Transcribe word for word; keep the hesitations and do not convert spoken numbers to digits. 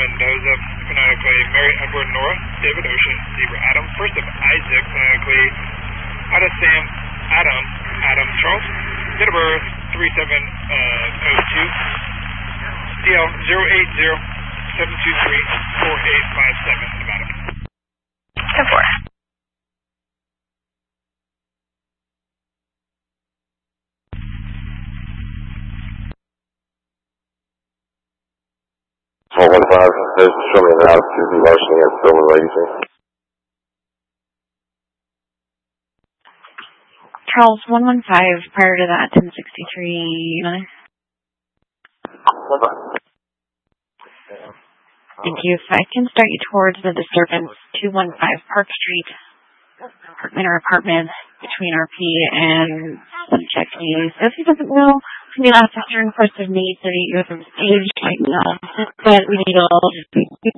Mendoza, phonetically Mary Edward Nora, David Ocean, Zebra Adam, First of Isaac, phonetically Ada Sam Adam, Adam Charles, date of birth three seven oh two, D L zero eight zero seven two three four eight five seven, Nevada. ten four. four one five, there's show me the house to the motion against Silver Lady. Charles, one one five, prior to that, ten sixty-three. Thank you. If I can start you towards the disturbance, two one five Park Street, apartment or apartment between R P and subject needs. If he doesn't know, can be last after in course of need so that you have a stage right now. But we need all just be